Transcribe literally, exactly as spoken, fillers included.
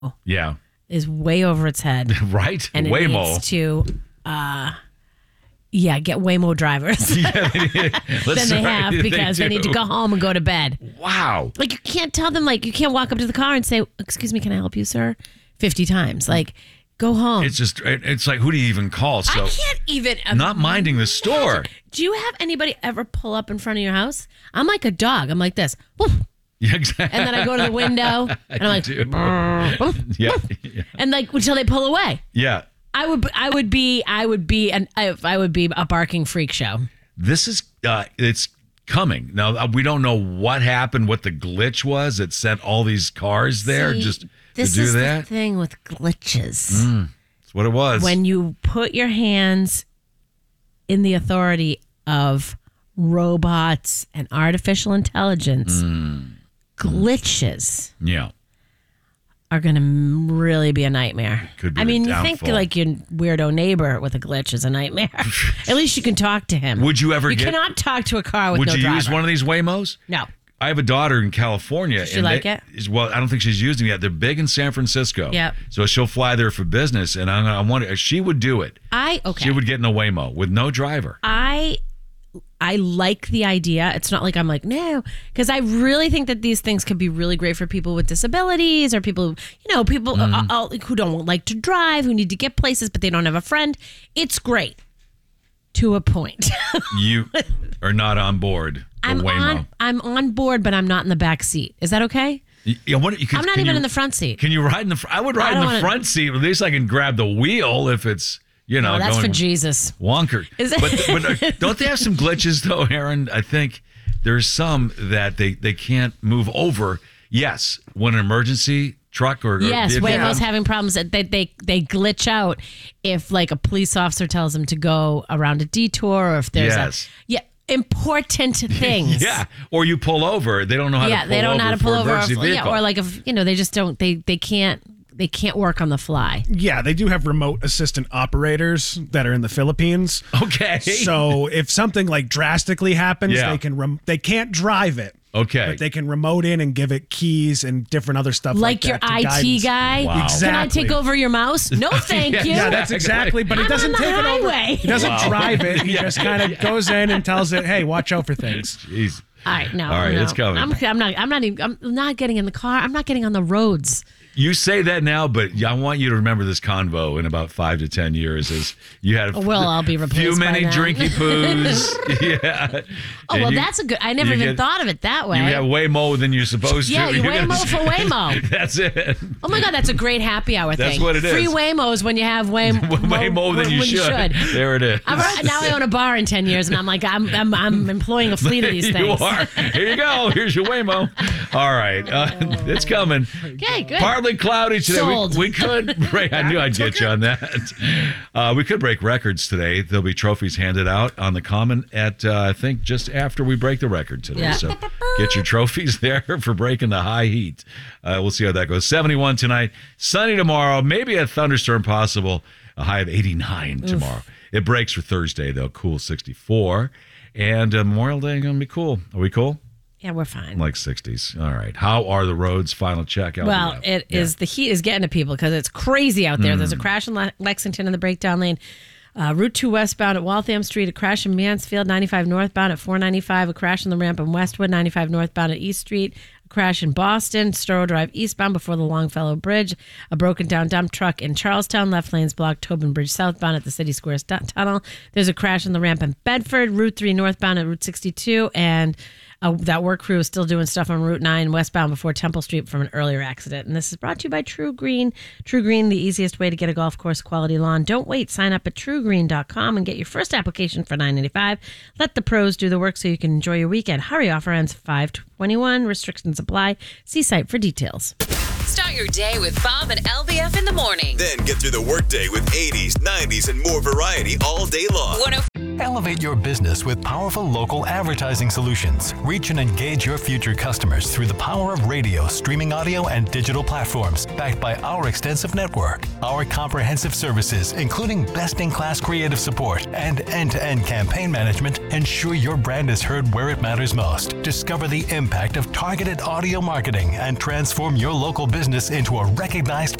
Yeah. is way over its head. Right? And it Waymo. needs to, uh, yeah, get Waymo drivers yeah, they, than they have because they, they need to go home and go to bed. Wow. Like, you can't tell them, like, you can't walk up to the car and say, excuse me, can I help you, sir? fifty times. Like, go home. It's just, it's like, who do you even call? So I can't even. Not minding the store. Do you have anybody ever pull up in front of your house? I'm like a dog. I'm like this. Woof. Yeah, exactly. And then I go to the window and I'm like, "Brr." yeah, yeah. And like until they pull away. Yeah. I would, I would be, I would be, an, I, I would be a barking freak show. This is, uh, it's coming. Now, uh, we don't know what happened, what the glitch was that sent all these cars there See, just this to do is that. the thing with glitches. Mm, that's what it was. When you put your hands in the authority of robots and artificial intelligence, Mm. glitches Yeah. are going to really be a nightmare. Could be I the mean, you think downfall. like your weirdo neighbor with a glitch is a nightmare. At least you can talk to him. Would you ever You get- cannot talk to a car with Would no you driver. use one of these Waymos? No. I have a daughter in California. Does she and like they- it? is- Well, I don't think she's used them yet. They're big in San Francisco. Yep. So she'll fly there for business, and I'm, I wonder, she would do it. I okay. She would get in a Waymo with no driver. I I like the idea. It's not like I'm like, no, because I really think that these things could be really great for people with disabilities or people, you know, people Mm-hmm. uh, uh, who don't like to drive, who need to get places, but they don't have a friend. It's great to a point. You are not on board the I'm Waymo. on I'm on board, but I'm not in the back seat. Is that okay? Y- Yeah, what, you can, I'm not can even you- in the front seat. Can you ride in the? fr- I would ride I in don't the wanna- front seat. At least I can grab the wheel if it's you know No, that's going for Jesus. wonker. Is it- But, but uh, don't they have some glitches though, Aaron? I think there's some that they they can't move over. Yes, when an emergency truck or or Yes, vehicle Waymo's comes- having problems that they, they they glitch out if like a police officer tells them to go around a detour or if there's Yes. a yeah important things. Yeah, or you pull over. They don't know how yeah, to pull they don't know how to over pull for over. Or, emergency yeah, vehicle. or like if you know they just don't they they can't they can't work on the fly. Yeah, they do have remote assistant operators that are in the Philippines. Okay. So if something like drastically happens, Yeah. they can rem- they can't drive it. Okay. But they can remote in and give it keys and different other stuff like, Like your that to I T guidance. guy. Wow. Can I Exactly. take over your mouse? No, thank Yeah, you. Yeah, that's exactly. But he I'm doesn't on the take it over. highway. He doesn't Wow. drive it. He Yeah. just kind of goes in and tells it, "Hey, watch out for things." Jeez. All right, no. All right, no. it's coming. I'm, I'm not. I'm not even. I'm not getting in the car. I'm not getting on the roads. You say that now, but I want you to remember this convo in about five to ten years as you had a Well, I'll be replaced few by many then. drinky poos. yeah. Oh And well, you- that's a good. I never you even get- thought of it that way. You have way more than you're supposed yeah, to. you You're Waymo gonna- for Waymo. That's it. Oh my God, that's a great happy hour That's thing. what it is. Free Waymos when you have way, way more than you should. There it is. I'm, now I own a bar in ten years, and I'm like, I'm I'm, I'm employing a fleet of these you things. are. Here you go. Here's your Waymo. All right. Uh, it's coming. Okay, good. Partly cloudy today. Sold. We, we could break. I knew I'd get you on that. Uh, we could break records today. There'll be trophies handed out on the Common at uh, I think just after we break the record today. Yeah. So get your trophies there for breaking the high heat. Uh, we'll see how that goes. seventy-one tonight. Sunny tomorrow. Maybe a thunderstorm possible. A high of eighty-nine tomorrow. It breaks for Thursday though. Cool sixty-four. And uh, Memorial Day going to be cool. Are we cool? Yeah, we're fine. Like sixties. All right. How are the roads? Final check. L B F. Well, it is the heat is getting to people because it's crazy out there. Mm. There's a crash in Le- Lexington in the breakdown lane. Uh, Route two westbound at Waltham Street, a crash in Mansfield, ninety-five northbound at four ninety-five, a crash in the ramp in Westwood, ninety-five northbound at East Street, a crash in Boston, Storrow Drive eastbound before the Longfellow Bridge, a broken down dump truck in Charlestown, left lanes blocked, Tobin Bridge southbound at the City Square st- Tunnel. There's a crash in the ramp in Bedford, Route three northbound at Route sixty-two, and Uh, that work crew is still doing stuff on Route nine westbound before Temple Street from an earlier accident. And this is brought to you by True Green. True Green, the easiest way to get a golf course quality lawn. Don't wait. Sign up at true green dot com and get your first application for nine ninety-five. Let the pros do the work so you can enjoy your weekend. Hurry, offer ends five twenty-one. Restrictions apply. See site for details. Start your day with Bob and L B F in the morning. Then get through the workday with eighties, nineties, and more variety all day long. one oh Elevate your business with powerful local advertising solutions. Reach and engage your future customers through the power of radio, streaming audio, and digital platforms, backed by our extensive network. Our comprehensive services, including best-in-class creative support and end-to-end campaign management, ensure your brand is heard where it matters most. Discover the impact of targeted audio marketing and transform your local business into a recognized